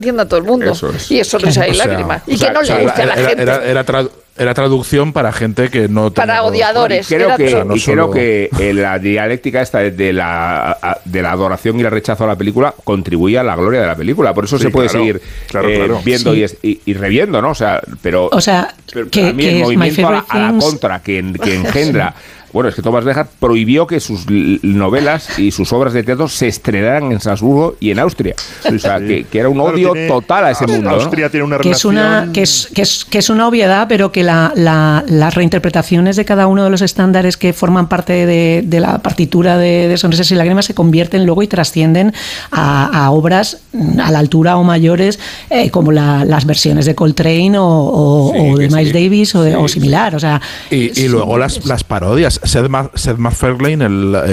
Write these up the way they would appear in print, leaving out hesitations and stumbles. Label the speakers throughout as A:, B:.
A: entienda todo el mundo.
B: Eso es.
A: Y es sonrisa y lágrimas. Y que no le guste a la gente.
C: Era traducción para gente que no...
A: Para odiadores.
B: Creo que la dialéctica esta de la adoración y el rechazo a la película contribuye a la gloria de la película. Por eso se puede seguir viendo y reviendo, ¿no? O sea, pero
D: que
B: a mí el movimiento a la contra que engendra... Bueno, es que Thomas Bernhard prohibió que sus novelas y sus obras de teatro se estrenaran en Salzburgo y en Austria. O sea, que era un odio total a ese mundo, ¿no?
E: Austria tiene una relación...
D: que es una obviedad, pero que las reinterpretaciones de cada uno de los estándares que forman parte de la partitura de Sonrisas y Lágrimas se convierten luego y trascienden a obras a la altura o mayores, como las versiones de Coltrane o de Miles Davis o similar. O sea,
C: y luego las parodias. Seth MacFarlane,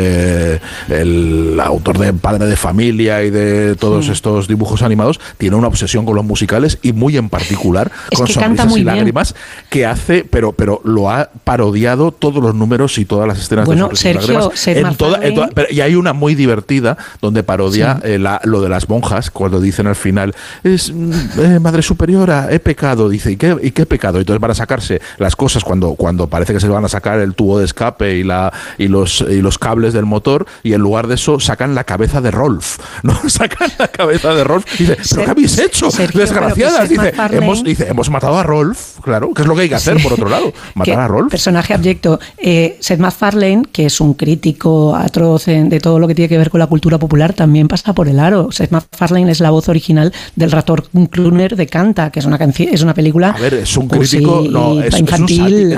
C: el autor de Padre de Familia y de todos estos dibujos animados, tiene una obsesión con los musicales y muy en particular con Sonrisas y Lágrimas, que hace, pero lo ha parodiado todos los números y todas las escenas de Sonrisas y Lágrimas. Y hay una muy divertida donde parodia lo de las monjas, cuando dicen al final, Madre Superiora, he pecado, dice, ¿y qué pecado? Entonces van a sacarse las cosas cuando parece que se van a sacar el tubo de escape y los cables del motor, y en lugar de eso sacan la cabeza de Rolf, ¿no? Sacan la cabeza de Rolf y dice, ¿pero qué habéis hecho?
D: Sergio,
C: desgraciadas. Hemos matado a Rolf, claro, que es lo que hay que hacer, por otro lado, matar a Rolf.
D: Personaje abyecto. Seth MacFarlane, que es un crítico atroz de todo lo que tiene que ver con la cultura popular, también pasa por el aro. Seth MacFarlane es la voz original del ratón Crooner de Canta, que es una película...
C: A ver, es un crítico, es infantil.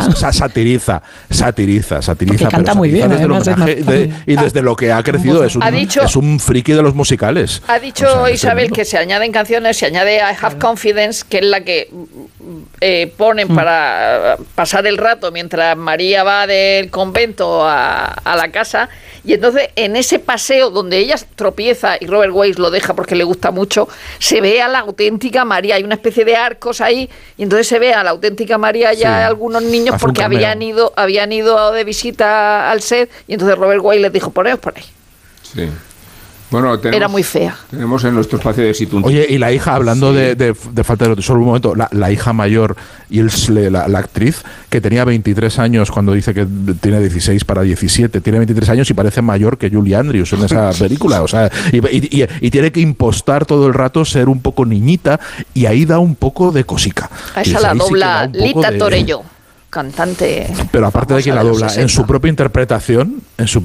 C: Satiriza,
D: que canta muy bien,
C: y desde lo que ha crecido es un friki de los musicales.
A: Ha dicho Isabel que se añaden canciones, se añade I Have Confidence, que es la que ponen para pasar el rato mientras María va del convento a la casa, y entonces en ese paseo donde ella tropieza y Robert Wise lo deja porque le gusta mucho, se ve a la auténtica María, hay una especie de arcos ahí, y entonces se ve a la auténtica María ya algunos niños porque habían ido de visita al set, y entonces Robert Wise les dijo, poneos por ahí. Sí.
B: Bueno,
A: era muy fea.
B: Tenemos en nuestro espacio de Situn.
C: Oye, y la hija, hablando de falta de solo un momento, la hija mayor, la actriz, que tenía 23 años cuando dice que tiene 16 para 17, tiene 23 años y parece mayor que Julie Andrews en esa película. O sea, y tiene que impostar todo el rato ser un poco niñita, y ahí da un poco de cosica.
A: A esa la dobla Lita Torello, cantante.
C: Pero aparte de que la dobla en su propia interpretación,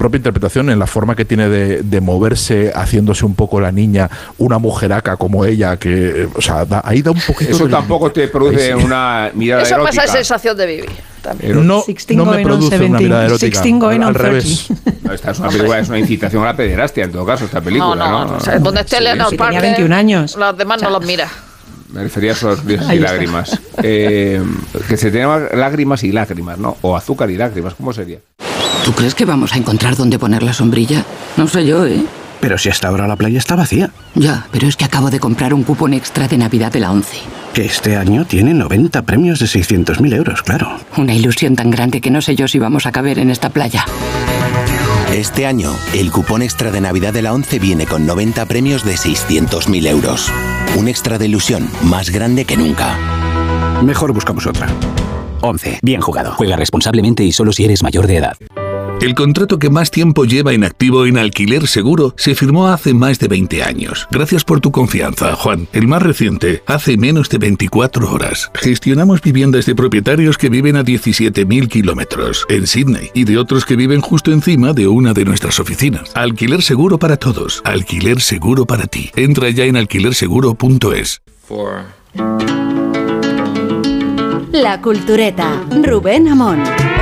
C: en la forma que tiene de moverse, haciéndose un poco la niña, una mujeraca como ella, que, o sea, ahí da un poquito.
B: Eso tampoco te produce una mirada erótica.
A: Eso pasa sensación de vivir.
C: No me produce una mirada erótica. Al revés.
B: No, esta es una película, es una incitación a la pederastia en todo caso, esta película.
A: No. O sea, donde esté Leonard Parker,
D: tenía 21 años.
A: Los demás no los mira.
B: Me refería a Sonrisas y Lágrimas. Que se tengan lágrimas y lágrimas, ¿no? O azúcar y lágrimas, ¿cómo sería?
F: ¿Tú crees que vamos a encontrar dónde poner la sombrilla? No sé yo, ¿eh?
G: Pero si hasta ahora la playa está vacía.
F: Ya, pero es que acabo de comprar un cupón extra de Navidad de la ONCE.
G: Que este año tiene 90 premios de 600.000 euros, claro.
F: Una ilusión tan grande que no sé yo si vamos a caber en esta playa.
H: Este año, el cupón extra de Navidad de la ONCE viene con 90 premios de 600.000 euros. Un extra de ilusión más grande que nunca.
G: Mejor buscamos otra. ONCE, bien jugado.
I: Juega responsablemente y solo si eres mayor de edad.
J: El contrato que más tiempo lleva inactivo en Alquiler Seguro se firmó hace más de 20 años. Gracias por tu confianza, Juan. El más reciente, hace menos de 24 horas. Gestionamos viviendas de propietarios que viven a 17.000 kilómetros en Sydney y de otros que viven justo encima de una de nuestras oficinas. Alquiler Seguro para todos. Alquiler Seguro para ti. Entra ya en alquilerseguro.es.
K: La Cultureta. Rubén Amón.